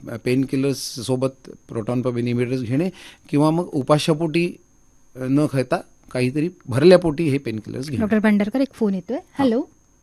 Pain killers सोबत proton pump inhibitors घेणे किंवा मग उपाशापोटी न खाता काहीतरी भरल्या पोटी हे पेन किलर्स घेणे. डॉक्टर भांडारकर, एक फोन येतोय. Hello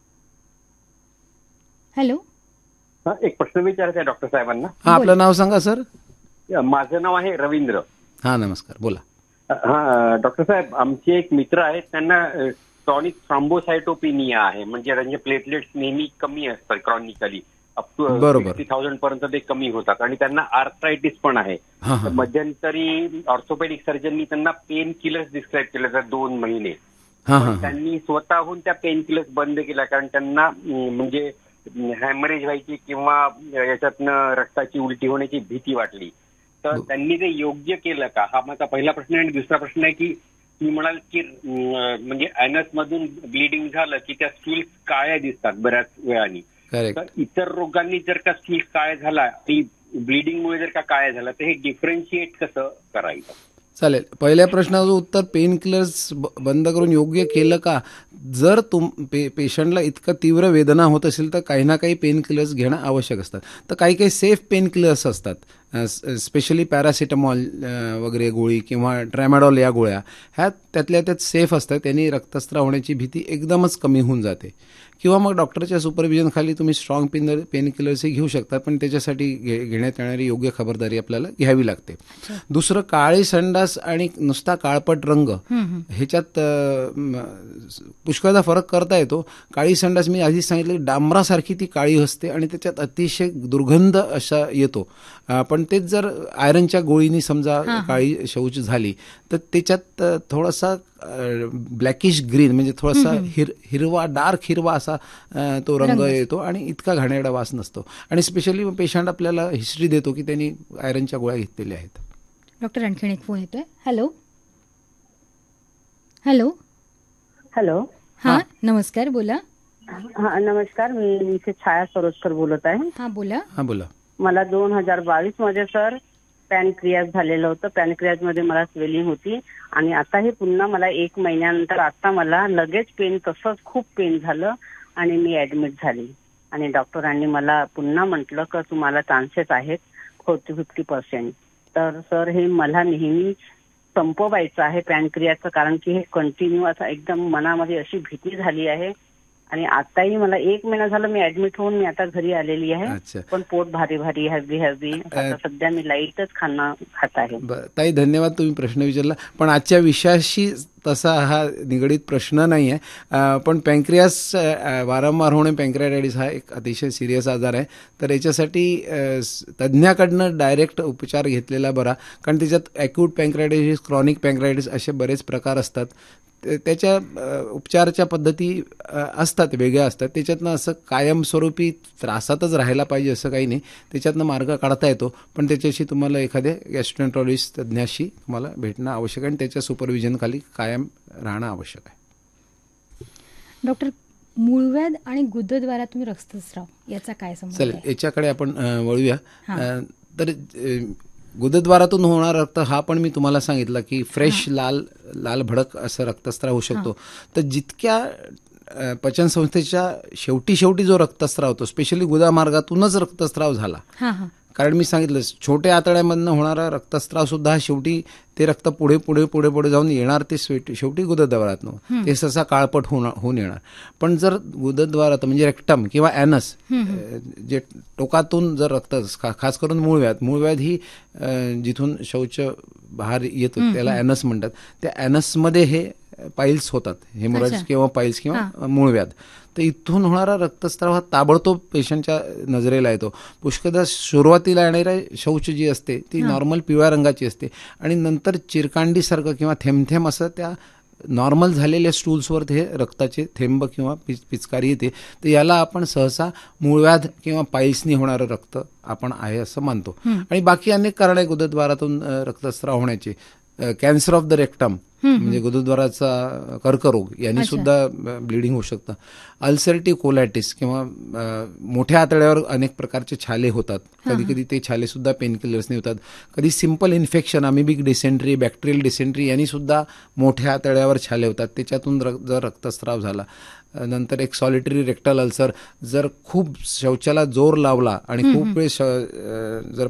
hello. एक प्रश्न विचारायचा आहे डॉक्टर साहेबांना. हा, आपलं नाव सांगा सर. माझं नाव आहे रवींद्र. हा, नमस्कार, बोला. हा डॉक्टर साहेब, आमचे एक मित्र आहेत, त्यांना क्रॉनिक थ्रॉम्बोसायटोपिनिया आहे, म्हणजे त्यांचे प्लेटलेट्स नेहमी कमी असतात क्रॉनिकली, अप टू 60,000 पर्यंत ते कमी होतात, आणि त्यांना आर्थरायटिस पण आहे. मध्यंतरी ऑर्थोपेडिक सर्जननी त्यांना पेन किलर्स डिस्क्राईब केले तर 2 महिने. त्यांनी स्वतःहून त्या पेन किलर्स बंद केल्या, कारण त्यांना म्हणजे हॅमरेज व्हायची किंवा याच्यातनं रक्ताची उलटी होण्याची भीती वाटली. तर त्यांनी ते योग्य केलं का, हा माझा पहिला प्रश्न आहे. आणि दुसरा प्रश्न आहे की तुम्ही म्हणाल की म्हणजे ॲनस मधून ब्लिडिंग झालं की त्या स्टूल्स काळ्या दिसतात बऱ्याच वेळाने. तर इतर रोगांनी जर का स्टूल्स काळ्या झाला आणि ब्लिडिंगमुळे जर का काळ्या झाला तर हे डिफरन्शिएट कसं करायचं? चालेल. पहिल्या प्रश्नाचं उत्तर, पेन किलर्स बंद करून योग्य केलं का. जर पेशंटला इतकं तीव्र वेदना होत असेल तर काही ना काही पेन किलर्स घेणं आवश्यक असतात. तर काही काही सेफ पेन किलर्स असतात, स्पेशली पॅरासिटामॉल वगैरे गोळी किंवा ट्रॅमाडॉल या गोळ्या, ह्या त्यातल्या त्यात सेफ असतात. त्यांनी रक्तस्राव होण्याची भीती एकदमच कमी होऊन जाते. किंवा मग डॉक्टरच्या सुपरविजनखाली तुम्ही स्ट्रॉंग पेन किलर्सही घेऊ शकता, पण त्याच्यासाठी घेण्यात येणारी योग्य खबरदारी आपल्याला घ्यावी लागते. दुसरं, काळी संडास आणि नुसता काळपट रंग ह्याच्यात पुष्कळदा फरक करता येतो. काळी संडास मी आधी सांगितलं, डांबरासारखी ती काळी असते आणि त्याच्यात अतिशय दुर्गंध असा येतो. पण तेच जर आयरनच्या गोळीनी समजा काळी शौच झाली तर त्याच्यात थोडासा ब्लॅकिश ग्रीन, म्हणजे थोडासा हिरवा, डार्क हिरवा असा तो रंग येतो आणि इतका घाणेरडा वास नसतो. आणि स्पेशली पेशंट आपल्याला हिस्ट्री देतो की त्यांनी आयरनच्या गोळ्या घेतलेल्या आहेत. डॉक्टर, आणखीन एक फोन येतोय. Hello hello hello. हा, नमस्कार, बोला. हा, नमस्कार, मी इथे छाया सरोजकर बोलत आहे. हा, बोला. हा, बोला. मला 2022 मध्ये सर पॅनक्रियाज झालेलं होतं. पॅनक्रियाज मध्ये मला स्वेलिंग होती आणि आता हे पुन्हा मला 1 महिन्यानंतर आता मला लगेच पेन, तसंच खूप पेन झालं आणि मी ऍडमिट झाली. आणि डॉक्टरांनी मला पुन्हा म्हटलं की तुम्हाला चान्सेस आहेत 40-50%. तर सर हे मला नेहमी संपवायचं आहे पॅनक्रियाचं, कारण की हे कंटिन्यू असं एकदम मनामध्ये अशी भीती झाली आहे. आणि आताही मला 1 महिना झाला मी ऍडमिट होऊन मी आता घरी आलेली आहे, पण पोट भारी भारी हेवी. सध्या मी लाईटच खाणं खात आहे. ताई, धन्यवाद, तुम्ही प्रश्न विचारला. पण आजच्या विषयाशी तसा हा निगडीत प्रश्न नाही आहे. पण पॅनक्रियास वारंवार होणे, पॅनक्रियाटायटिस हा एक अतिशय सिरियस आजार आहे. तर याच्यासाठी तज्ज्ञाकडनं डायरेक्ट उपचार घेतलेला बरा, कारण त्याच्यात ॲक्यूट पॅनक्रियाटायटिस, क्रॉनिक पॅनक्रियाटायटिस असे बरेच प्रकार असतात. त्याच्या उपचाराच्या पद्धती असतात, वेगळ्या असतात. त्याच्यातनं असं कायमस्वरूपी त्रासातच राहायला पाहिजे असं काही नाही, त्याच्यातनं मार्ग काढता येतो. पण त्याच्याशी तुम्हाला एखाद्या गॅस्ट्रोएंटरॉलॉजिस्ट तज्ज्ञाशी तुम्हाला भेटणं आवश्यक आहे आणि त्याच्या सुपरविजनखाली कायम राहणं आवश्यक आहे. डॉक्टर, मूळव्याध आणि गुदद्वारातून रक्तस्राव याचा काय संबंध? चल, याच्याकडे आपण वळूया. तर गुदद्वारातून होणारा रक्त हा पण मी तुम्हाला सांगितलं की फ्रेश लाल भडक असं रक्तस्राव होऊ शकतो. तर जितक्या पचनसंस्थेच्या शेवटी जो रक्तस्राव होतो, स्पेशली गुदामार्गातूनच रक्तस्राव झाला, कारण मी सांगितलं छोट्या आतड्यामधनं होणारा रक्तस्राव सुद्धा शेवटी ते रक्त पुढे जाऊन येणार ते शेवटी गुदद्वारातनं, ते सहसा काळपट होऊन येणार. पण जर गुदद्वारात म्हणजे रेक्टम किंवा ॲनस, जे टोकातून जर रक्त, खास करून मूळव्याध ही जिथून शौच बाहेर येतो त्याला ॲनस म्हणतात, त्या ॲनसमध्ये हे पाईल्स होतात, हेमोरॅज किंवा पाईल्स किंवा मूळव्याध. तर इथून होणारा रक्तस्राव हा ताबडतोब पेशंटच्या नजरेला येतो. पुष्कळदा सुरुवातीला येणारी शौच जी असते ती नॉर्मल पिवळ्या रंगाची असते आणि नंतर चिरकांडीसारखं किंवा थेंब असं त्या नॉर्मल झालेल्या स्टूल्सवर हे रक्ताचे थेंब किंवा पिचकारी येते. तर याला आपण सहसा मूळव्याध किंवा पाईल्सनी होणारं रक्त आपण आहे असं मानतो. आणि बाकी अनेक कारण आहे गुदद्वारातून रक्तस्राव होण्याचे. कॅन्सर ऑफ द रेक्टम म्हणजे गुदद्वाराचा कर्करोग यांनी सुद्धा ब्लिडिंग होऊ शकतं. अल्सरेटिव्ह कोलायटिस किंवा मोठ्या आतड्यावर अनेक प्रकारचे छाले होतात, कधी ते छाले सुद्धा पेनकिलर्सने होतात. कधी simple infection, अमिबिक dysentery, bacterial dysentery यांनी सुद्धा मोठ्या आतड्यावर छाले होतात. त्याच्यातून जर रक्तस्राव झाला. नंतर एक सॉलिटरी रेक्टल अल्सर, जर खूप शौचाला जोर लावला आणि खूप वेळ जर